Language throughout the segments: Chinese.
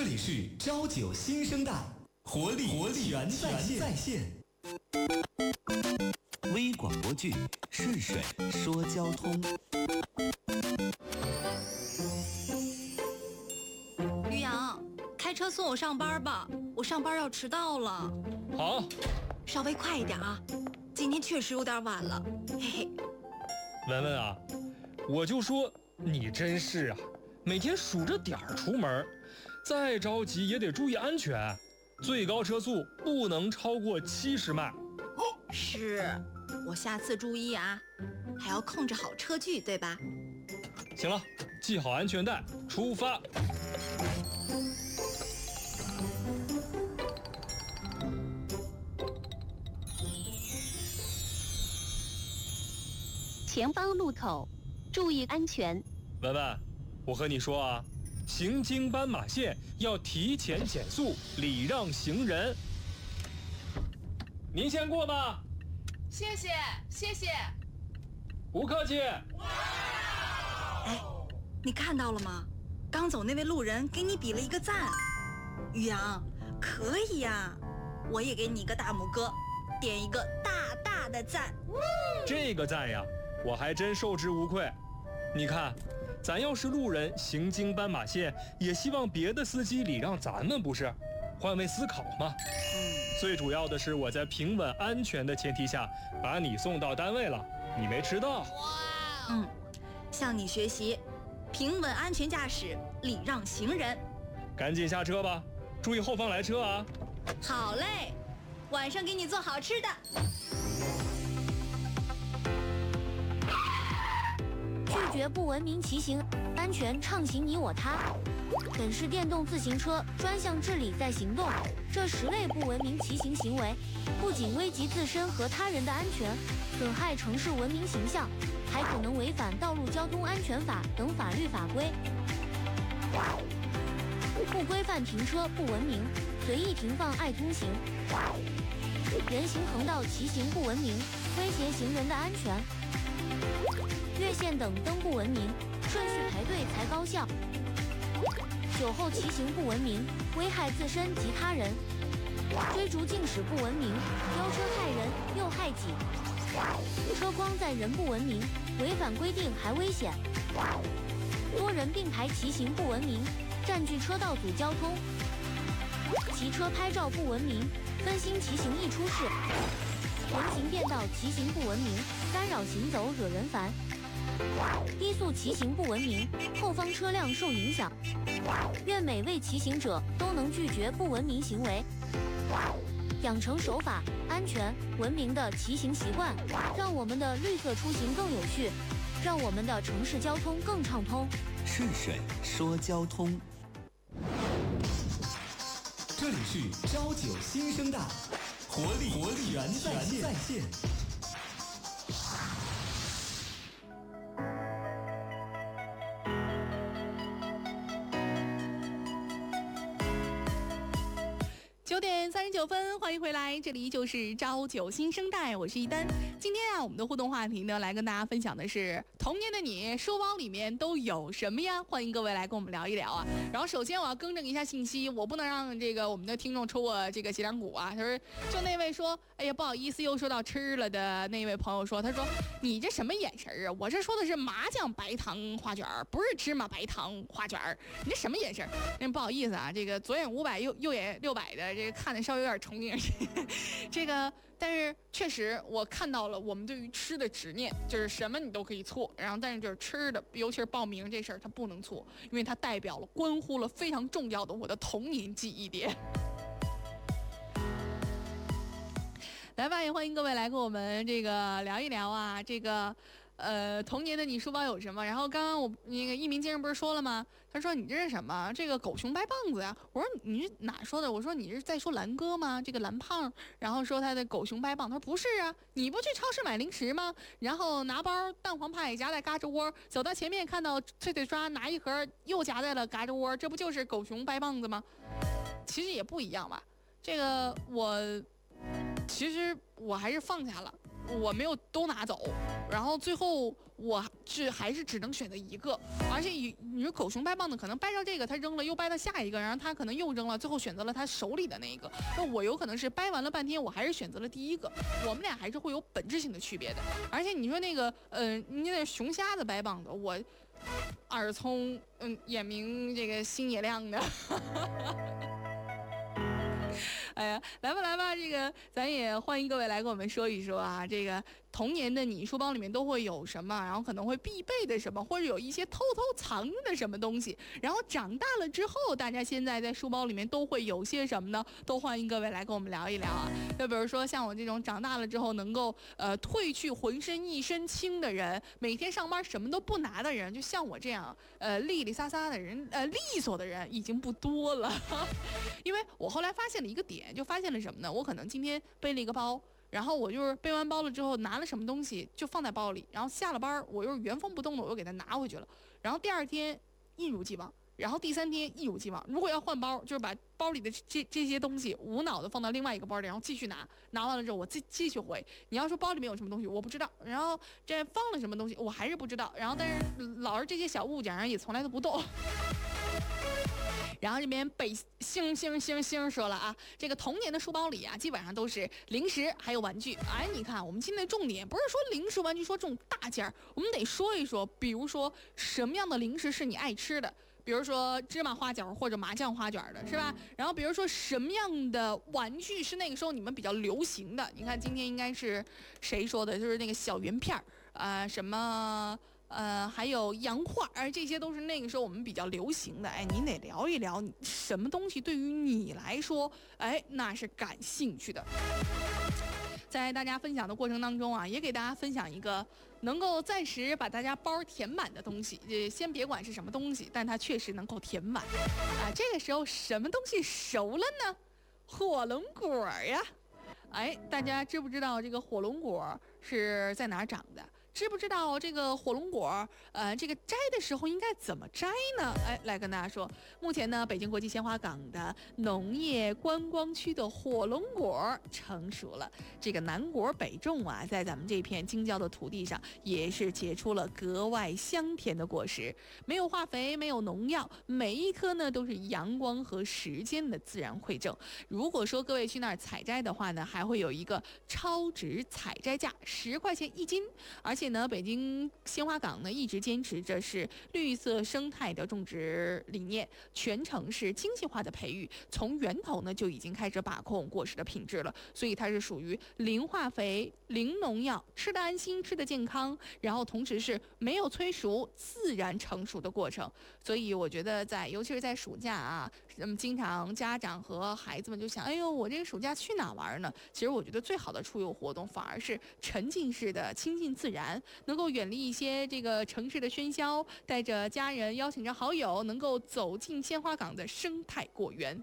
这里是朝九新生代，活力全在线。微广播剧《顺水说交通》。 于洋，开车送我上班吧，我上班要迟到了。 好， 稍微快一点啊，今天确实有点晚了，嘿嘿。 文文啊，我就说你真是啊，每天数着点儿出门，再着急也得注意安全，最高车速不能超过70迈。 是，我下次注意啊，还要控制好车距，对吧？ 行了，系好安全带，出发。 前方路口，注意安全。 文文，我和你说啊，行经斑马线要提前减速，礼让行人。您先过吧。 谢谢，谢谢。 不客气。 哎，你看到了吗？刚走那位路人给你比了一个赞。于洋，可以呀，我也给你一个大拇哥，点一个大大的赞。 这个赞呀，我还真受之无愧。你看，咱要是路人行经斑马线，也希望别的司机礼让咱们，不是？换位思考嘛。最主要的是我在平稳安全的前提下把你送到单位了，你没迟到。 哇，向你学习，平稳安全驾驶，礼让行人。 赶紧下车吧，注意后方来车啊。 好嘞，晚上给你做好吃的。 拒绝不文明骑行，安全畅行你我他。本市电动自行车专项治理在行动，这10类不文明骑行行为，不仅危及自身和他人的安全，损害城市文明形象，还可能违反《道路交通安全法》等法律法规。不规范停车不文明，随意停放爱通行。人行横道骑行不文明，威胁行人的安全。越线等灯不文明，顺序排队才高效。酒后骑行不文明，危害自身及他人。追逐竞驶不文明，飙车害人又害己。车筐载人不文明，违反规定还危险。多人并排骑行不文明，占据车道阻交通。骑车拍照不文明，分心骑行易出事。人行便道骑行不文明，干扰行走惹人烦。低速骑行不文明，后方车辆受影响。愿每位骑行者都能拒绝不文明行为，养成守法、安全、文明的骑行习惯，让我们的绿色出行更有序，让我们的城市交通更畅通。 顺水说交通。这里是朝九新生代，活力全在线。 9点39分，欢迎回来，这里就是朝九新生代，我是一丹。今天啊，我们的互动话题呢，来跟大家分享的是童年的你书包里面都有什么呀？欢迎各位来跟我们聊一聊啊。然后首先我要更正一下信息，我不能让这个我们的听众抽我这个脊梁骨啊。他说，就那位说，哎呀不好意思，又说到吃了的那位朋友说，他说你这什么眼神啊？我这说的是麻酱白糖花卷，不是芝麻白糖花卷，你这什么眼神？不好意思啊，这个左眼500，右眼600的，这个看的稍微有点重影。这个，但是确实我看到了我们对于吃的执念，就是什么你都可以错，然后但是就是吃的，尤其是报名这事儿，它不能错，因为它代表了关乎了非常重要的我的童年记忆点。来吧，也欢迎各位来跟我们这个聊一聊啊，这个童年的你书包有什么？然后刚刚我那个一鸣先生不是说了吗？他说你这是什么？这个狗熊掰棒子呀！我说你是哪说的？我说你是在说蓝哥吗？这个蓝胖，然后说他的狗熊掰棒，他说不是啊，你不去超市买零食吗？然后拿包蛋黄派夹在嘎吱窝，走到前面看到脆脆刷拿一盒又夹在了嘎吱窝，这不就是狗熊掰棒子吗？其实也不一样吧。这个其实我还是放下了。 我没有都拿走，然后最后我还是只能选择一个，而且你说狗熊掰棒子可能掰着这个他扔了，又掰到下一个，然后他可能又扔了，最后选择了他手里的那一个。那我有可能是掰完了半天，我还是选择了第一个，我们俩还是会有本质性的区别的。而且你说那个你那熊瞎子掰棒子，我耳聪眼明，这个心也亮的。哎呀，来吧，这个咱也欢迎各位来跟我们说一说啊，这个童年的你书包里面都会有什么，然后可能会必备的什么，或者有一些偷藏的什么东西，然后长大了之后，大家现在在书包里面都会有些什么呢？都欢迎各位来跟我们聊一聊啊。就比如说像我这种长大了之后能够褪去浑身一身轻的人，每天上班什么都不拿的人，就像我这样利利撒撒的人，利索的人已经不多了。因为我后来发现了一个点，就发现了什么呢？我可能今天背了一个包，然后我就是背完包了之后拿了什么东西就放在包里，然后下了班我又原封不动的我又给它拿回去了，然后第二天一如既往，然后第三天一如既往。如果要换包，就是把包里的这些东西无脑的放到另外一个包里，然后继续拿完了之后我继续回。你要说包里面有什么东西我不知道，然后这放了什么东西我还是不知道，然后但是老是这些小物件然后也从来都不动。然后这边北星说了啊，这个童年的书包里啊，基本上都是零食还有玩具。哎，你看我们今天的重点不是说零食玩具，说这种大件儿，我们得说一说，比如说什么样的零食是你爱吃的，比如说芝麻花卷或者麻酱花卷的，是吧？然后比如说什么样的玩具是那个时候你们比较流行的？你看今天应该是谁说的？就是那个小圆片儿什么。还有洋画，这些都是那个时候我们比较流行的。哎，您得聊一聊什么东西对于你来说，哎，那是感兴趣的。在大家分享的过程当中啊，也给大家分享一个能够暂时把大家包填满的东西。先别管是什么东西，但它确实能够填满。这个时候什么东西熟了呢？火龙果呀！哎，大家知不知道这个火龙果是在哪儿长的？知不知道这个火龙果这个摘的时候应该怎么摘呢？哎，来跟大家说，目前呢，北京国际鲜花港的农业观光区的火龙果成熟了。这个南果北种啊，在咱们这片京郊的土地上，也是结出了格外香甜的果实，没有化肥，没有农药，每一颗呢都是阳光和时间的自然馈赠。如果说各位去那儿采摘的话呢，还会有一个超值采摘价，10块钱1斤，而且呢，北京鲜花港呢一直坚持着是绿色生态的种植理念，全程是精细化的培育，从源头呢就已经开始把控果实的品质了，所以它是属于零化肥、零农药，吃得安心，吃得健康，然后同时是没有催熟，自然成熟的过程。所以我觉得尤其是在暑假啊，经常家长和孩子们就想，哎呦，我这个暑假去哪玩呢？其实我觉得最好的出游活动反而是沉浸式的亲近自然，能够远离一些这个城市的喧嚣，带着家人，邀请着好友，能够走进鲜花港的生态果园。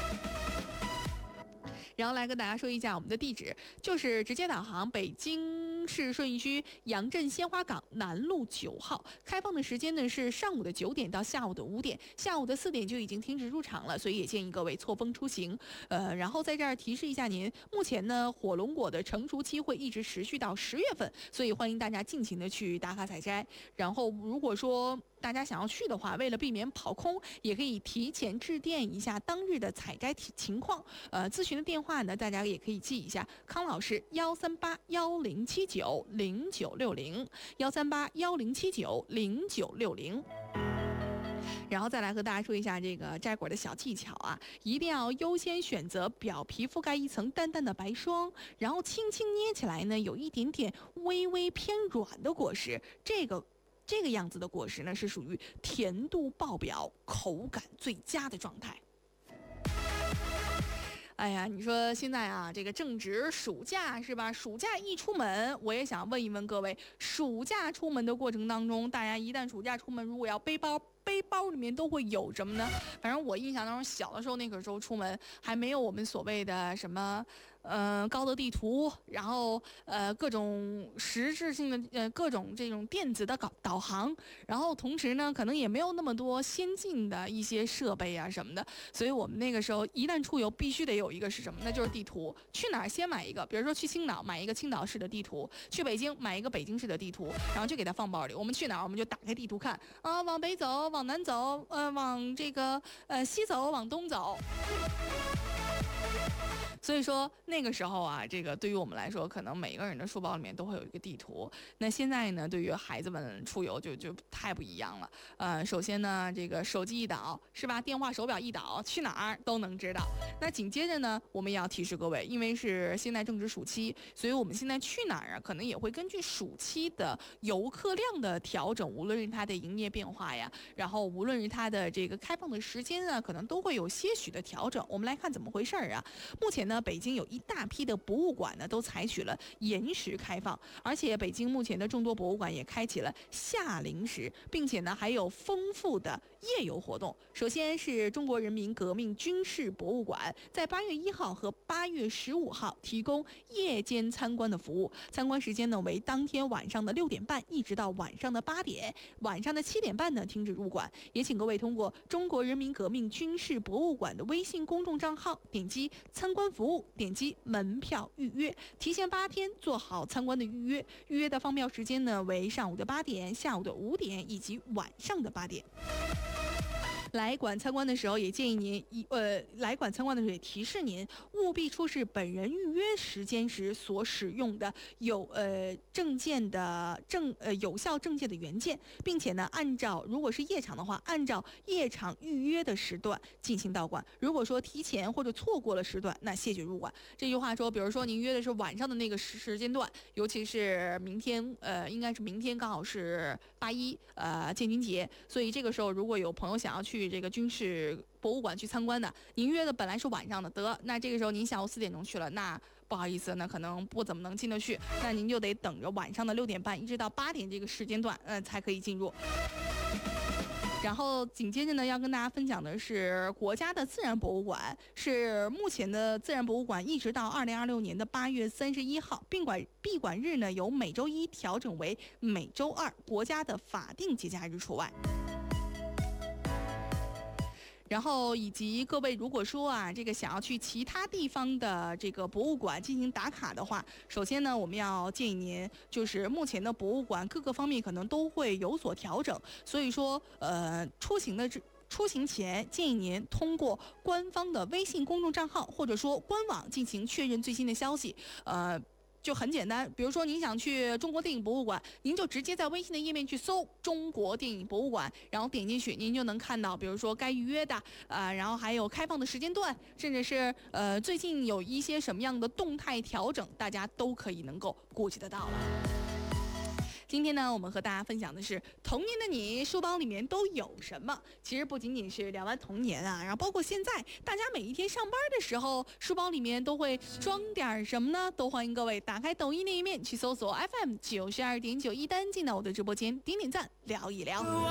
然后来跟大家说一下我们的地址，就是直接导航北京市顺义区杨镇鲜花港南路9号，开放的时间呢是上午的9点到下午的5点，下午的4点就已经停止入场了，所以也建议各位错峰出行。然后在这儿提示一下您，目前呢火龙果的成熟期会一直持续到10月份，所以欢迎大家尽情的去打卡采摘。然后如果说大家想要去的话，为了避免跑空，也可以提前致电一下当日的采摘情况。咨询的电话呢，大家也可以记一下，康老师138107909613810790960。然后再来和大家说一下这个摘果的小技巧啊，一定要优先选择表皮覆盖一层淡淡的白霜，然后轻轻捏起来呢，有一点点微微偏软的果实，这个样子的果实呢，是属于甜度爆表、口感最佳的状态。哎呀，你说现在啊，这个正值暑假是吧？暑假一出门，我也想问一问各位，暑假出门的过程当中，大家一旦暑假出门，如果要背包里面都会有什么呢？反正我印象当中，小的时候那个时候出门还没有我们所谓的什么高德地图，然后各种实质性的各种这种电子的导航，然后同时呢，可能也没有那么多先进的一些设备啊什么的，所以我们那个时候一旦出游必须得有一个是什么？那就是地图。去哪儿先买一个，比如说去青岛买一个青岛市的地图，去北京买一个北京市的地图，然后就给它放包里。我们去哪儿我们就打开地图看啊，往北走，往南走，往这个西走，往东走。所以说那个时候啊，这个对于我们来说，可能每个人的书包里面都会有一个地图。那现在呢，对于孩子们出游就太不一样了。首先呢，这个手机一导是吧，电话手表一导，去哪儿都能知道。那紧接着呢，我们也要提示各位，因为是现在正值暑期，所以我们现在去哪儿啊，可能也会根据暑期的游客量的调整，无论是它的营业变化呀，然后无论是它的这个开放的时间啊，可能都会有些许的调整。我们来看怎么回事啊？目前呢，北京有一大批的博物馆呢，都采取了延时开放，而且北京目前的众多博物馆也开启了夏令时，并且呢还有丰富的夜游活动。首先是中国人民革命军事博物馆，在8月1号和8月15号提供夜间参观的服务，参观时间呢为当天晚上的6点半一直到晚上的8点，晚上的7点半呢停止入馆。也请各位通过中国人民革命军事博物馆的微信公众账号，点击参观服务，点击门票预约，提前8天做好参观的预约。预约的放票时间呢为上午的8点、下午的5点以及晚上的8点。来馆参观的时候，也建议您来馆参观的时候也提示您，务必出示本人预约时间时所使用的有效证件的原件，并且呢，如果是夜场的话，按照夜场预约的时段进行到馆。如果说提前或者错过了时段，那谢绝入馆。这句话说，比如说您约的是晚上的那个时间段，尤其是明天，应该是明天刚好是8·1建军节，所以这个时候如果有朋友想要去这个军事博物馆去参观的，您约的本来是晚上的，那这个时候您下午4点钟去了，那不好意思，那可能不怎么能进得去，那您就得等着晚上的6点半一直到8点这个时间段，才可以进入。然后紧接着呢，要跟大家分享的是国家的自然博物馆，是目前的自然博物馆一直到2026年的8月31号，闭馆日呢由每周1调整为每周2，国家的法定节假日除外。然后以及各位如果说啊，这个想要去其他地方的这个博物馆进行打卡的话，首先呢，我们要建议您，就是目前的博物馆各个方面可能都会有所调整，所以说出行前建议您通过官方的微信公众账号或者说官网进行确认最新的消息，就很简单，比如说您想去中国电影博物馆，您就直接在微信的页面去搜中国电影博物馆，然后点进去，您就能看到，比如说该预约的，然后还有开放的时间段，甚至是最近有一些什么样的动态调整，大家都可以能够顾及得到了。今天呢，我们和大家分享的是童年的你书包里面都有什么。其实不仅仅是聊完童年啊，然后包括现在大家每一天上班的时候，书包里面都会装点什么呢？都欢迎各位打开抖音那一面去搜索 FM92.9一单，进到我的直播间，点点赞，聊一聊。